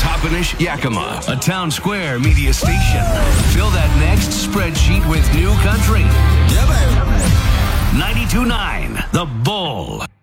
Toppenish, Yakima, a Town Square media station. Fill that next spreadsheet with new country. Yeah, baby. 92.9 The Bull.